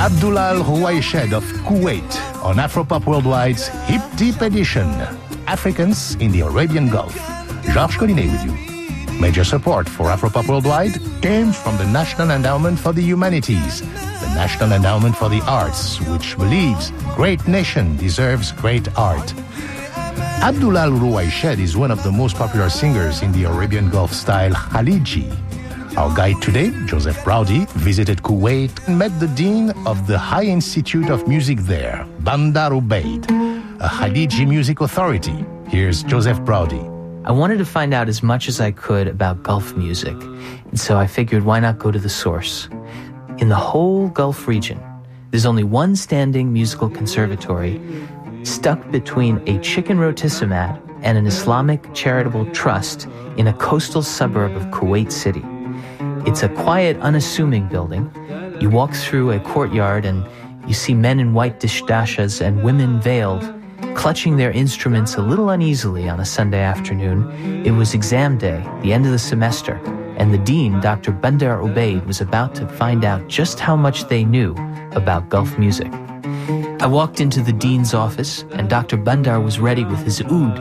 Abdullah Al-Ruwayshed of Kuwait on Afropop Worldwide's Hip Deep Edition, Africans in the Arabian Gulf. Georges Collinet with you. Major support for Afropop Worldwide came from the National Endowment for the Humanities, the National Endowment for the Arts, which believes great nation deserves great art. Abdullah Al-Ruwayshed is one of the most popular singers in the Arabian Gulf style Khaliji. Our guide today, Joseph Braudy, visited Kuwait and met the dean of the High Institute of Music there, Bandar Ubaid, a Khaliji music authority. Here's Joseph Braudy. I wanted to find out as much as I could about Gulf music, and so I figured why not go to the source. In the whole Gulf region, there's only one standing musical conservatory stuck between a chicken rotisserie and an Islamic charitable trust in a coastal suburb of Kuwait City. It's a quiet, unassuming building. You walk through a courtyard and you see men in white dishdashas and women veiled, clutching their instruments a little uneasily on a Sunday afternoon. It was exam day, the end of the semester, and the dean, Dr. Bandar Ubaid, was about to find out just how much they knew about Gulf music. I walked into the dean's office, and Dr. Bandar was ready with his oud.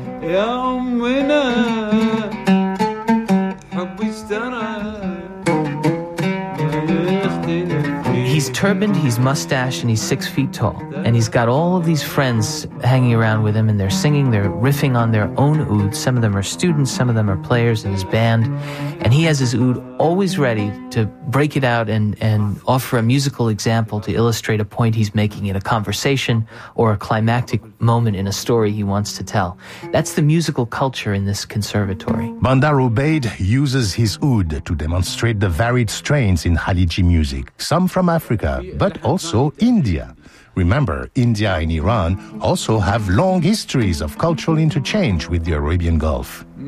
He's turbaned, he's mustached, and he's 6 feet tall. And he's got all of these friends hanging around with him, and they're singing, they're riffing on their own oud. Some of them are students, some of them are players in his band. And he has his oud always ready to break it out and offer a musical example to illustrate a point he's making in a conversation or a climactic moment in a story he wants to tell. That's the musical culture in this conservatory. Bandar Ubaid uses his oud to demonstrate the varied strains in Khaliji music, some from Africa, but also India. Remember, India and Iran also have long histories of cultural interchange with the Arabian Gulf.